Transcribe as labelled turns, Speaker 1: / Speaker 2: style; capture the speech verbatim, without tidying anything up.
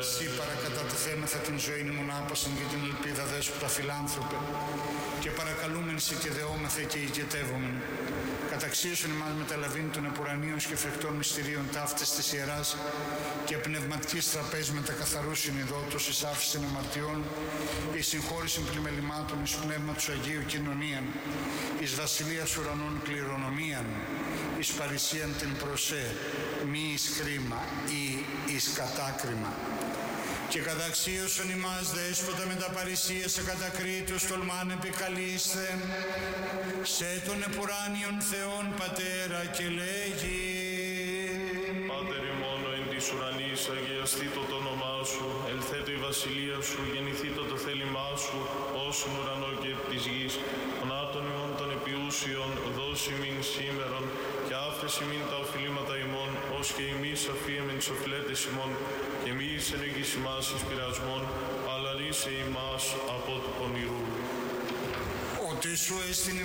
Speaker 1: Συ παρακατατεθέμεθα την ζωή ημών άπασαν και την ελπίδα δέσποτα φιλάνθρωπε, και παρακαλούμεν σε και δεόμεθα και ηγετεύομεν. Καταξίωσον εμάς μεταλαβήν των επουρανίων και φεκτών μυστηρίων ταύτης της Ιεράς και πνευματικής τραπέζης με τα καθαρού συνειδότος εις άφησεν αμαρτιών, εις συγχώρησεν πλημελημάτων, εις πνεύμα του Αγίου κοινωνίαν, εις βασιλείας ουρανών κληρονομίαν, εις παρησίαν την προσέ, μη εις χρήμα ή εις κατάκριμα. Και καταξίωσον ημάς δέσποτα με τα παρησία σε κατακρίτους τολμάν επικαλείστε, σε τον επουράνιον Θεόν Πατέρα και λέγει:
Speaker 2: Πάτερ ημώνο εν της ουρανής, αγιαστήτω το όνομά σου, ελθέτω η βασιλεία σου, γεννηθήτω το θέλημά σου, όσον ουρανό και επί της γης. Των άτων ημών των επιούσιων, δώσει μην σήμερον, και άφεση μην τα οφειλήματα ημών, ως και εμείς αφίεμεν τις οφειλέτες ημών, και μη ενεγγύς ημάς εις πειρασμών, αλλά ρίσε ημάς από του πονηρού.
Speaker 1: Ότι σου έστειν η